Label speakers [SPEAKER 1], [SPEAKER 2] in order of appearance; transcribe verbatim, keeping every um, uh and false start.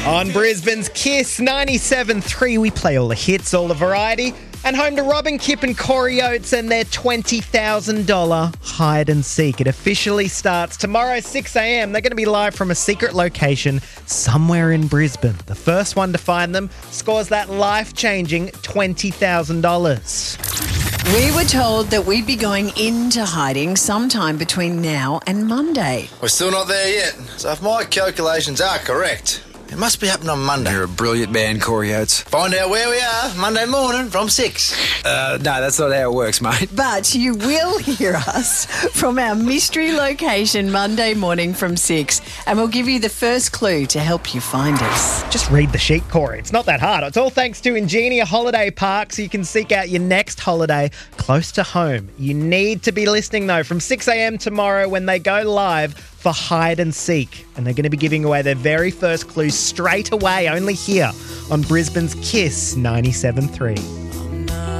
[SPEAKER 1] On Brisbane's Kiss ninety-seven three, we play all the hits, all the variety, and home to Robin Kipp and Corey Oates and their twenty thousand dollars hide and seek. It officially starts tomorrow, six a.m. They're going to be live from a secret location somewhere in Brisbane. The first one to find them scores that life-changing twenty thousand dollars.
[SPEAKER 2] We were told that we'd be going into hiding sometime between now and Monday.
[SPEAKER 3] We're still not there yet, so if my calculations are correct, it must be happening on Monday.
[SPEAKER 4] You're a brilliant man, Corey Oates.
[SPEAKER 3] Find out where we are Monday morning from six.
[SPEAKER 4] Uh, no, that's not how it works, mate.
[SPEAKER 2] But you will hear us from our mystery location Monday morning from six, and we'll give you the first clue to help you find us.
[SPEAKER 1] Just read the sheet, Corey. It's not that hard. It's all thanks to Ingenia Holiday Park, so you can seek out your next holiday close to home. You need to be listening, though, from six a.m. tomorrow when they go live for Hide and Seek. And they're going to be giving away their very first clue straight away, only here on Brisbane's Kiss ninety-seven three.